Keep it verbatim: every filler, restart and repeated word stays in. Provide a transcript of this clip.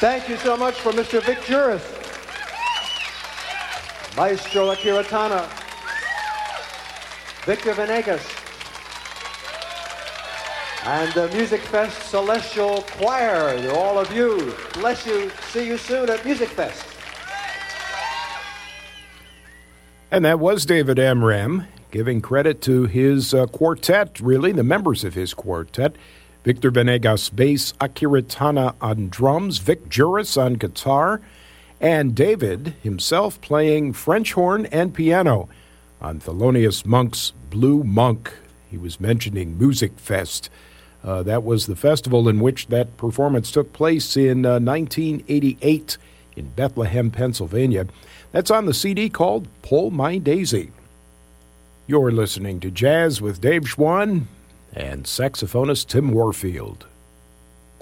Thank you so much for Mister Vic Juris, Maestro Akira Tana, Victor Venegas, and the Music Fest Celestial Choir. To all of you, bless you. See you soon at Music Fest. And that was David Amram, giving credit to his uh, quartet, really, the members of his quartet. Victor Venegas bass, Akira Tana on drums, Vic Juris on guitar, and David himself playing French horn and piano on Thelonious Monk's Blue Monk. He was mentioning Music Fest. Uh, that was the festival in which that performance took place in uh, nineteen eighty-eight in Bethlehem, Pennsylvania. That's on the C D called Pull My Daisy. You're listening to Jazz with Dave Schwann and saxophonist Tim Warfield.